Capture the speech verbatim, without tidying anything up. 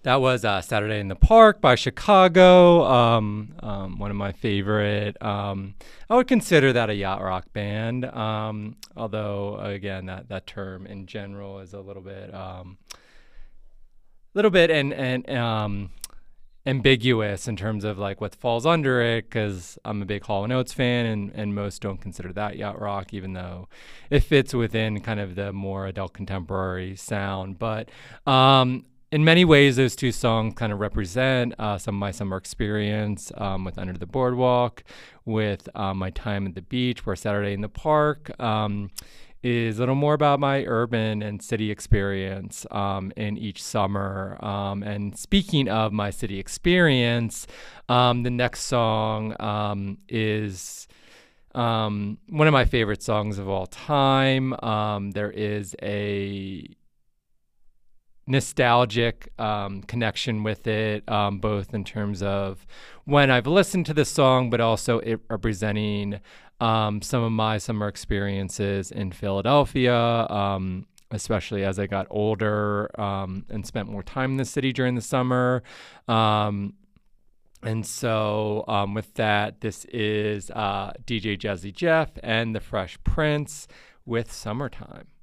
That was uh, Saturday in the Park by Chicago, um, um, one of my favorite. Um, I would consider that a yacht rock band, um, although, again, that, that term in general is a little bit, um, little bit and, and um, ambiguous in terms of like what falls under it, because I'm a big Hall and Oates fan, and, and most don't consider that yacht rock, even though it fits within kind of the more adult contemporary sound. But um, in many ways, those two songs kind of represent uh, some of my summer experience um, with Under the Boardwalk, with um, my time at the beach, where Saturday in the Park um, is a little more about my urban and city experience um, in each summer. Um, and speaking of my city experience, um, the next song um, is um, one of my favorite songs of all time. Um, there is a nostalgic um, connection with it, um, both in terms of when I've listened to this song, but also it representing um, some of my summer experiences in Philadelphia, um, especially as I got older um, and spent more time in the city during the summer. Um, and so um, with that, this is uh, D J Jazzy Jeff and the Fresh Prince with Summertime.